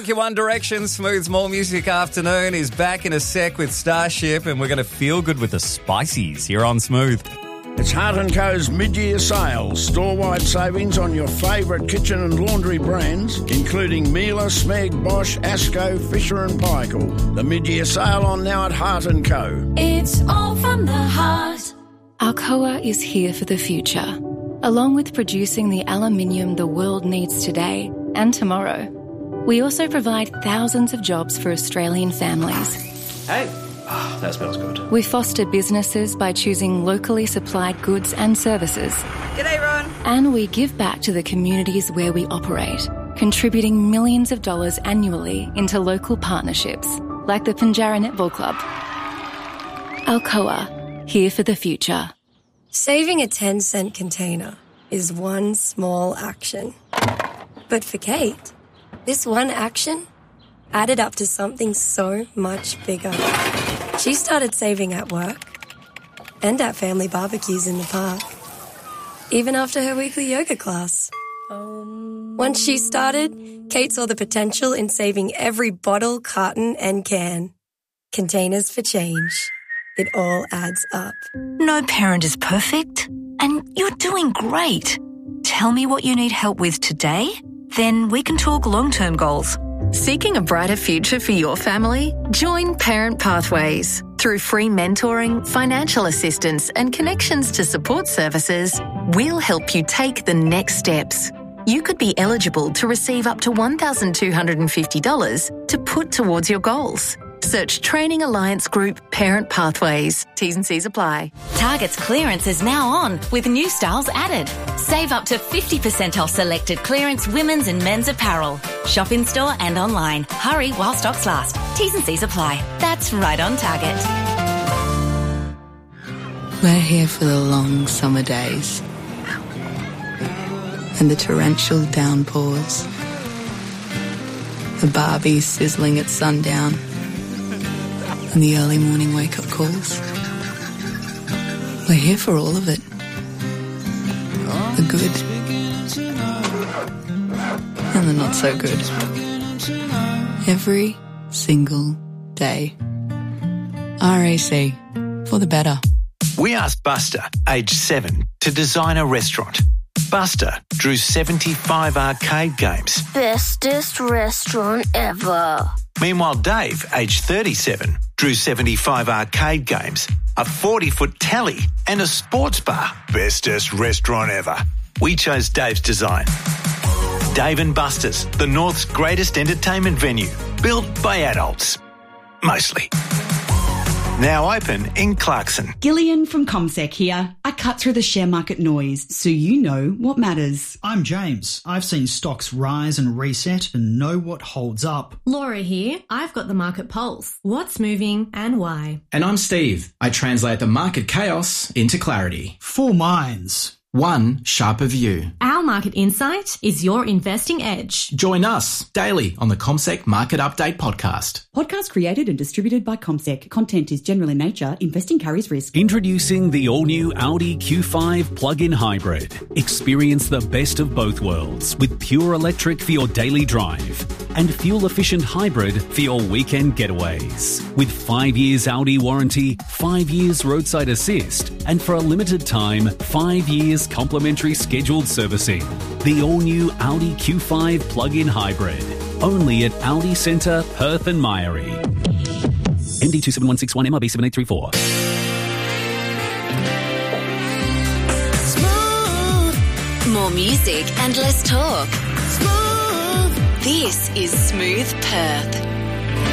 Thank you, One Direction. Smooth's More Music Afternoon is back in a sec with Starship, and we're going to feel good with the Spices here on Smooth. It's Hart & Co.'s mid-year sale. Store-wide savings on your favourite kitchen and laundry brands, including Miele, Smeg, Bosch, Asco, Fisher & Paykel. The mid-year sale on now at Hart & Co. It's all from the heart. Alcoa is here for the future, along with producing the aluminium the world needs today and tomorrow. We also provide thousands of jobs for Australian families. Hey, that smells good. We foster businesses by choosing locally supplied goods and services. G'day, Ron. And we give back to the communities where we operate, contributing millions of dollars annually into local partnerships, like the Pinjarra Netball Club. Alcoa, here for the future. Saving a 10-cent container is one small action. But for Kate, this one action added up to something so much bigger. She started saving at work and at family barbecues in the park, even after her weekly yoga class. Once she started, Kate saw the potential in saving every bottle, carton, and can. Containers for change. It all adds up. No parent is perfect, and you're doing great. Tell me what you need help with today, then we can talk long-term goals. Seeking a brighter future for your family? Join Parent Pathways. Through free mentoring, financial assistance, and connections to support services, we'll help you take the next steps. You could be eligible to receive up to $1,250 to put towards your goals. Search Training Alliance Group Parent Pathways. T's and C's apply. Target's clearance is now on with new styles added. Save up to 50% off selected clearance women's and men's apparel. Shop in store and online. Hurry while stocks last. T's and C's apply. That's right on Target. We're here for the long summer days and the torrential downpours. The Barbies sizzling at sundown and the early morning wake-up calls. We're here for all of it. The good and the not so good. Every single day. RAC, for the better. We asked Buster, aged 7, to design a restaurant. Buster drew 75 arcade games. Bestest restaurant ever. Meanwhile, Dave, aged 37, drew 75 arcade games, a 40-foot telly and a sports bar. Bestest restaurant ever. We chose Dave's design. Dave and Buster's, the North's greatest entertainment venue, built by adults. Mostly. Now open in Clarkson. Gillian from CommSec here. I cut through the share market noise so you know what matters. I'm James. I've seen stocks rise and reset and know what holds up. Laura here. I've got the market pulse. What's moving and why? And I'm Steve. I translate the market chaos into clarity. 4 minds. One sharper view. Our market insight is your investing edge. Join us daily on the CommSec Market Update podcast. Podcast created and distributed by CommSec. Content is general in nature. Investing carries risk. Introducing the all-new Audi Q5 plug-in hybrid. Experience the best of both worlds with pure electric for your daily drive and fuel-efficient hybrid for your weekend getaways. With 5 years Audi warranty, 5 years roadside assist, and for a limited time, 5 years complimentary scheduled servicing. The all-new Audi Q5 plug-in hybrid. Only at Audi Centre, Perth and Myrie. MD 27161 MRB 7834. Smooth. More music and less talk. Smooth. This is Smooth Perth.